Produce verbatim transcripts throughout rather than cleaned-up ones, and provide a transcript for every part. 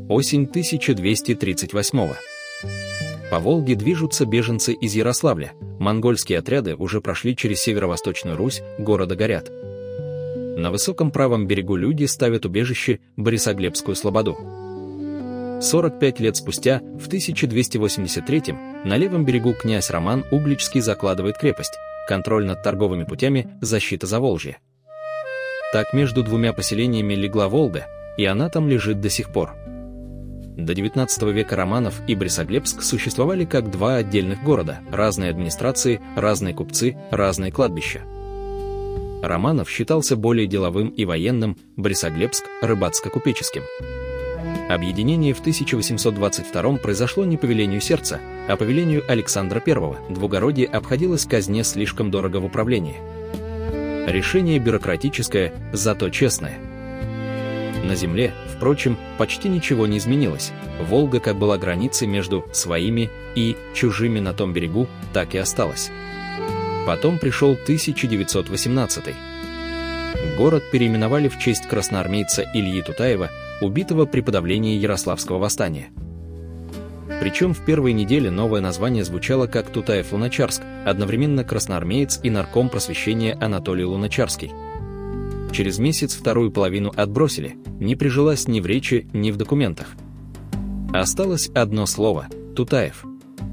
Осень тысяча двести тридцать восьмого. По Волге движутся беженцы из Ярославля. Монгольские отряды уже прошли через северо-восточную Русь, города горят. На высоком правом берегу люди ставят убежище Борисоглебскую слободу. сорок пять лет спустя, в тысяча двести восемьдесят третьем, на левом берегу князь Роман Угличский закладывает крепость, контроль над торговыми путями, защита Заволжья. Так между двумя поселениями легла Волга, и она там лежит до сих пор. До девятнадцатого века Романов и Борисоглебск существовали как два отдельных города, разные администрации, разные купцы, разные кладбища. Романов считался более деловым и военным, Борисоглебск – рыбацко-купеческим. Объединение в тысяча восемьсот двадцать втором произошло не по велению сердца, а по велению Александра Первого. Двугородье обходилось казне слишком дорого в управлении. Решение бюрократическое, зато честное. На земле, впрочем, почти ничего не изменилось. Волга как была границей между своими и чужими на том берегу, так и осталась. Потом пришел тысяча девятьсот восемнадцатый. Город переименовали в честь красноармейца Ильи Тутаева, убитого при подавлении Ярославского восстания. Причем в первой неделе новое название звучало как Тутаев-Луначарск, одновременно красноармеец и нарком просвещения Анатолий Луначарский. Через месяц вторую половину отбросили, не прижилась ни в речи, ни в документах. Осталось одно слово – Тутаев.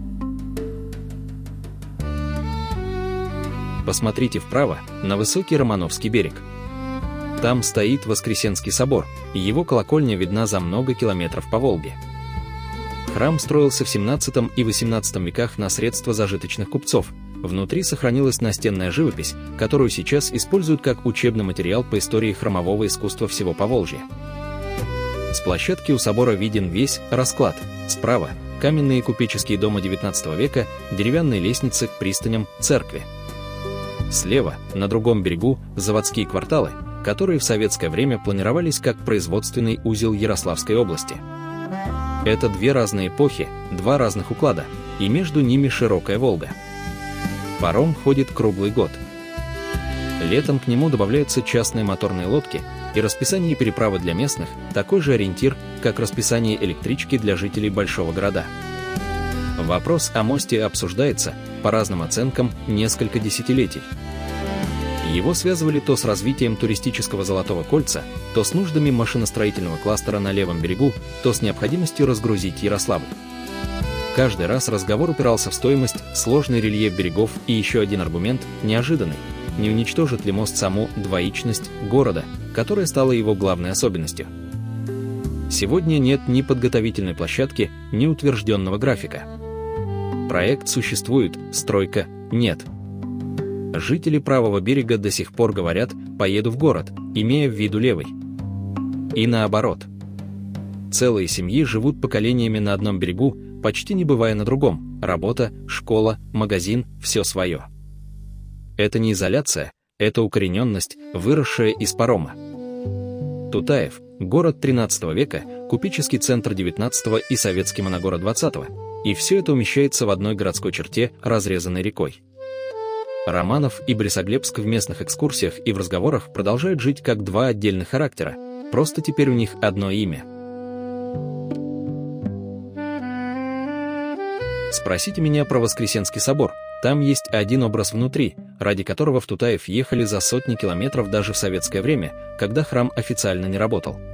Посмотрите вправо, на высокий Романовский берег. Там стоит Воскресенский собор, и его колокольня видна за много километров по Волге. Храм строился в семнадцатом и восемнадцатом веках на средства зажиточных купцов. Внутри сохранилась настенная живопись, которую сейчас используют как учебный материал по истории храмового искусства всего Поволжья. С площадки у собора виден весь расклад. Справа – каменные купеческие дома девятнадцатого века, деревянные лестницы к пристаням, церкви. Слева, на другом берегу, заводские кварталы, которые в советское время планировались как производственный узел Ярославской области. Это две разные эпохи, два разных уклада, и между ними широкая Волга. Паром ходит круглый год. Летом к нему добавляются частные моторные лодки, и расписание переправы для местных – такой же ориентир, как расписание электрички для жителей большого города. Вопрос о мосте обсуждается, по разным оценкам, несколько десятилетий. Его связывали то с развитием туристического Золотого кольца, то с нуждами машиностроительного кластера на левом берегу, то с необходимостью разгрузить Ярославль. Каждый раз разговор упирался в стоимость, сложный рельеф берегов и еще один аргумент, неожиданный. Не уничтожит ли мост саму двоичность города, которая стала его главной особенностью? Сегодня нет ни подготовительной площадки, ни утвержденного графика. Проект существует, стройка нет. Жители правого берега до сих пор говорят «поеду в город», имея в виду левый. И наоборот. Целые семьи живут поколениями на одном берегу, почти не бывая на другом. Работа, школа, магазин – все свое. Это не изоляция, это укорененность, выросшая из парома. Тутаев – город тринадцатого века, купеческий центр девятнадцатого и советский моногород двадцатого. И все это умещается в одной городской черте, разрезанной рекой. Романов и Борисоглебск в местных экскурсиях и в разговорах продолжают жить как два отдельных характера, просто теперь у них одно имя. Спросите меня про Воскресенский собор, там есть один образ внутри, ради которого в Тутаев ехали за сотни километров даже в советское время, когда храм официально не работал.